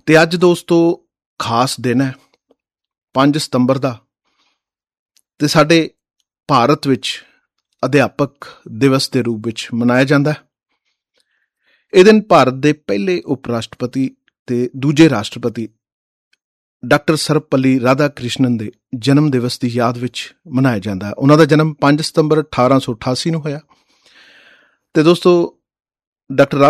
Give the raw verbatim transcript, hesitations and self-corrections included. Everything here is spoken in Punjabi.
ਤੇ ਅੱਜ ਦੋਸਤੋ ਖਾਸ ਦਿਨ ਹੈ ਪੰਜ ਸਤੰਬਰ ਦਾ, ਤੇ ਸਾਡੇ ਭਾਰਤ ਵਿੱਚ ਅਧਿਆਪਕ ਦਿਵਸ ਦੇ ਰੂਪ ਵਿੱਚ ਮਨਾਇਆ ਜਾਂਦਾ ਹੈ। ਇਹ ਦਿਨ ਭਾਰਤ ਦੇ ਪਹਿਲੇ ਉਪ ਰਾਸ਼ਟਰਪਤੀ ਤੇ ਦੂਜੇ ਰਾਸ਼ਟਰਪਤੀ ਡਾਕਟਰ ਸਰਵਪੱਲੀ ਰਾਧਾ ਕ੍ਰਿਸ਼ਨਨ ਦੇ ਜਨਮ ਦਿਵਸ ਦੀ ਯਾਦ ਵਿੱਚ ਮਨਾਇਆ ਜਾਂਦਾ ਹੈ। ਉਹਨਾਂ ਦਾ ਜਨਮ ਪੰਜ ਸਤੰਬਰ ਅਠਾਰਾਂ ਸੌ ਅਠਾਸੀ ਨੂੰ ਹੋਇਆ। ਤੇ ਦੋਸਤੋ ਡਾਕਟਰ